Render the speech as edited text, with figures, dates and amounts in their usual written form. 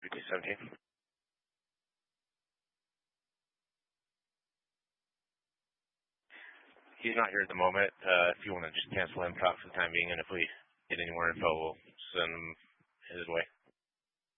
217. He's not here at the moment. If you want to just cancel him, talk for the time being, and if we get any more info, we'll send him his way.